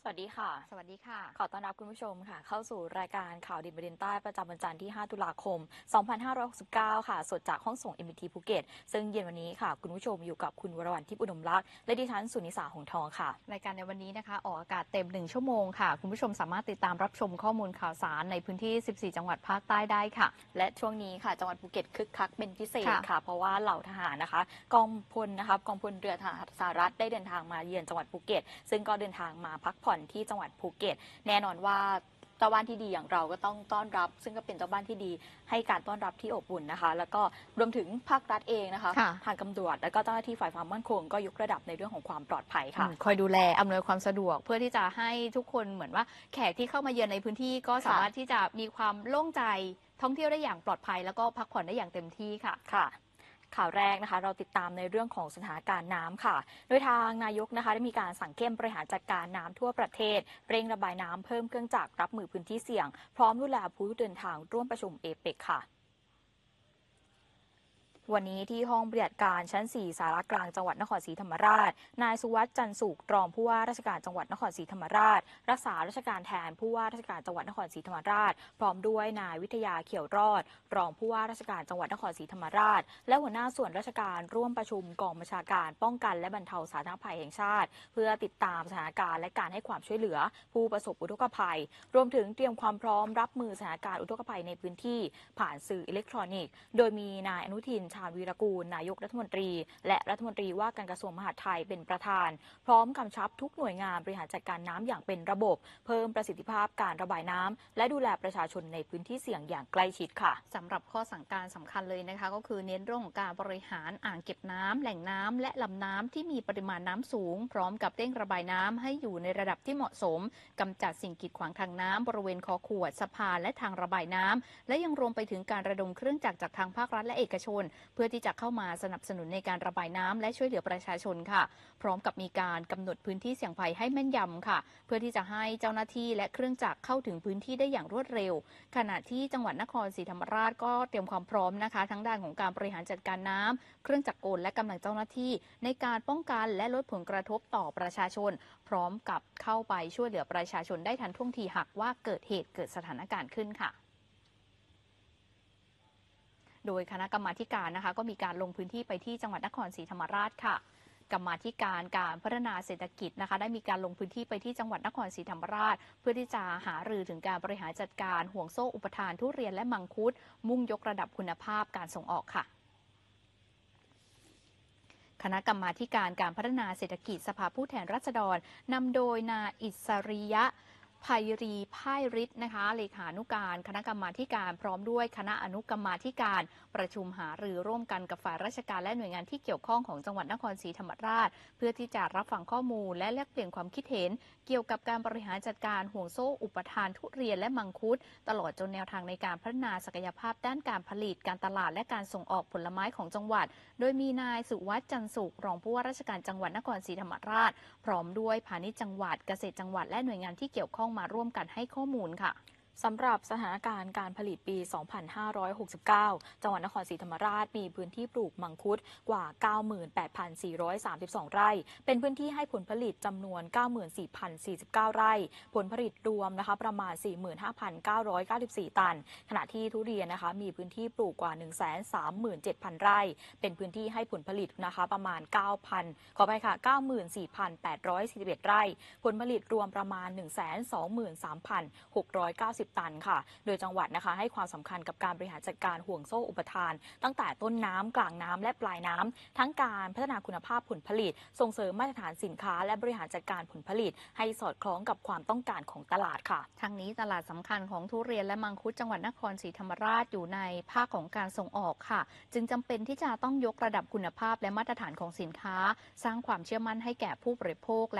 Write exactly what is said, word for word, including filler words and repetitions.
วัสดีค่ะสวัสดีค่ะขอต้อนรับคุณผู้ชมค่ะเข้าสู่รายการข่าวดินบดินใต้ประจำวันจันทร์ที่ ห้า ตุลาคม สองพันห้าร้อยหกสิบเก้า ค่ะสดจากห้องส่ง เอ็ม บี ที ภูเก็ตซึ่งเย็นวันนี้ค่ะคุณผู้ชมอยู่กับคุณวรวรรณทิพย์อุดมลักษณ์และดิฉันสุนิสาหงทองค่ะรายการในวันนี้นะคะออกอากาศเต็มหนึ่งชั่วโมงค่ะคุณผู้ชมสามารถติดตามรับชมข้อมูลข่าวสารในพื้นที่สิบสี่จังหวัดภาคใต้ได้ค่ะและช่วงนี้ค่ะจังหวัดภูเก็ตคึกคักเป็นพิเศษค่ะค่ะเพราะว่าเหล่าทหารนะคะกองพลนะคะกองพลเรือทหารสหรัฐได้เดินทางมาเยือนจังหวัดภูเก็ตซึ่งก็เดินทางมาพักผ่อนที่จังหวัดภูเก็ตแน่นอนว่าเจ้าบ้านที่ดีอย่างเราก็ต้องต้อนรับ ซึ่งก็เป็นเจ้าบ้านที่ดีให้การต้อนรับที่อบอุ่นนะคะแล้วก็รวมถึงภาครัฐเองนะคะทางตำรวจและก็เจ้าหน้าที่ฝ่ายความมั่นคงก็ยกระดับในเรื่องของความปลอดภัยค่ะคอยดูแลอำนวยความสะดวกเพื่อที่จะให้ทุกคนเหมือนว่าแขกที่เข้ามาเยือนในพื้นที่ก็สามารถที่จะมีความโล่งใจท่องเที่ยวได้อย่างปลอดภัยแล้วก็พักผ่อนได้อย่างเต็มที่ค่ะค่ะข่าวแรกนะคะเราติดตามในเรื่องของสถานการณ์น้ำค่ะโดยทางนายกนะคะได้มีการสั่งเข้มบริหารจัดการน้ำทั่วประเทศเร่งระบายน้ำเพิ่มเครื่องจักรรับมือพื้นที่เสี่ยงพร้อมดูแลผู้เดินทางร่วมประชุมเอเปกค่ะวันนี้ที่ห้องปฏิบัติการชั้น สี่ สารกลางจังหวัดนครศรีธรรมราชนายสุวัสด์จันทร์สุขรองผู้ว่าราชการจังหวัดนครศรีธรรมราชรักษาราชการแทนผู้ว่าราชการจังหวัดนครศรีธรรมราชพร้อมด้วยนายวิทยาเขียวรอดรองผู้ว่าราชการจังหวัดนครศรีธรรมราชและหัวหน้าส่วนราชการร่วมประชุมกองบัญชาการป้องกันและบรรเทาสาธารณภัยแห่งชาติเพื่อติดตามสถานการณ์และการให้ความช่วยเหลือผู้ประสบอุทกภัยรวมถึงเตรียมความพร้อมรับมือสถานการณ์อุทกภัยในพื้นที่ผ่านสื่ออิเล็กทรอนิกส์โดยมีนายอนุทินชาญวีรกูลนายกรัฐมนตรีและรัฐมนตรีว่าการกระทรวงมหาดไทยเป็นประธานพร้อมกำชับทุกหน่วยงานบริหารจัดการน้ำอย่างเป็นระบบเพิ่มประสิทธิภาพการระบายน้ำและดูแลประชาชนในพื้นที่เสี่ยงอย่างใกล้ชิดค่ะสำหรับข้อสั่งการสำคัญเลยนะคะก็คือเน้นเรื่องของการบริหารอ่างเก็บน้ำแหล่งน้ำและลำน้ำที่มีปริมาณน้ำสูงพร้อมกับเร่งระบายน้ำให้อยู่ในระดับที่เหมาะสมกำจัดสิ่งกีดขวางทางน้ำบริเวณคอขวดสะพานและทางระบายน้ำและยังรวมไปถึงการระดมเครื่องจักรจากทางภาครัฐและเอกชนเพื่อที่จะเข้ามาสนับสนุนในการระบายน้ำและช่วยเหลือประชาชนค่ะพร้อมกับมีการกำหนดพื้นที่เสี่ยงภัยให้แม่นยำค่ะเพื่อที่จะให้เจ้าหน้าที่และเครื่องจักรเข้าถึงพื้นที่ได้อย่างรวดเร็วขณะที่จังหวัดนครศรีธรรมราชก็เตรียมความพร้อมนะคะทั้งด้านของการบริหารจัดการน้ำเครื่องจักรกลและกำลังเจ้าหน้าที่ในการป้องกันและลดผลกระทบต่อประชาชนพร้อมกับเข้าไปช่วยเหลือประชาชนได้ทันท่วงทีหากว่าเกิดเหตุเกิดสถานการณ์ขึ้นค่ะโดยคณะกรรมาการนะคะก็มีการลงพื้นที่ไปที่จังหวัดนครศรีธรรมราชค่ะกรรมาการการพัฒนาเศรษฐกิจนะคะได้มีการลงพื้นที่ไปที่จังหวัดนครศรีธรรมราชเพื่อที่จะหารือถึงการบริหารจัดการห่วงโซ่อุปทานทุเรียนและมังคุดมุ่งยกระดับคุณภาพการส่งออกค่ะคณะกรรมาการการพัฒนาเศรษฐกิจสภาผู้แทนราษฎรนำโดยนายอิสริยะไพรีพ่ายฤทธิ์นะคะเลขานุการคณะกรรมาการพร้อมด้วยคณะอนุกรรมาการประชุมหารือร่วมกันกับฝ่ายราชการและหน่วยงานที่เกี่ยวข้องของจังหวัดนครศรีธรรมราชเพื่อที่จะรับฟังข้อมูลและแลกเปลี่ยนความคิดเห็นเกี่ยวกับการบริหารจัดการห่วงโซ่อุปทานทุเรียนและมังคุดตลอดจนแนวทางในการพัฒนาศักยภาพด้านการผลิตการตลาดและการส่งออกผลไม้ของจังหวัดโดยมีนายสุวัสด์จันทร์สุขรองผู้ว่าราชการจังหวัดนครศรีธรรมราชพร้อมด้วยพาณิชย์จังหวัดเกษตรจังหวัดและหน่วยงานที่เกี่ยวข้องมาร่วมกันให้ข้อมูลค่ะสำหรับสถานการณ์การผลิตปี สองพันห้าร้อยหกสิบเก้า จังหวัดนครศรีธรรมราชมีพื้นที่ปลูกมังคุดกว่า เก้าหมื่นแปดพันสี่ร้อยสามสิบสอง ไร่เป็นพื้นที่ให้ผลผลิตจำนวน เก้าหมื่นสี่พันสี่สิบเก้า ไร่ผลผลิตรวมนะคะประมาณ สี่หมื่นห้าพันเก้าร้อยเก้าสิบสี่ ตันขณะที่ทุเรียนนะคะมีพื้นที่ปลูกกว่า หนึ่งแสนสามหมื่นเจ็ดพัน ไร่เป็นพื้นที่ให้ผลผลิตนะคะประมาณ เก้าพัน ขอไปค่ะ เก้าหมื่นสี่พันแปดร้อยสี่สิบเอ็ด ไร่ผลผลิตรวมประมาณ หนึ่งแสนสองหมื่นสามพันหกร้อยเก้าสิบ ตันค่ะโดยจังหวัดนะคะให้ความสำคัญกับการบริหารจัดการห่วงโซ่อุปทานตั้งแต่ต้นน้ำกลางน้ำและปลายน้ำทั้งการพัฒนาคุณภาพผลผลิตส่งเสริมมาตรฐานสินค้าและบริหารจัดการผลผลิตให้สอดคล้องกับความต้องการของตลาดค่ะทั้งนี้ตลาดสำคัญของทุเรียนและมังคุดจังหวัดนครศรีธรรมราชอยู่ในภาคของการส่งออกค่ะจึงจำเป็นที่จะต้องยกระดับคุณภาพและมาตรฐานของสินค้าสร้างความเชื่อมั่นให้แก่ผู้บริโภค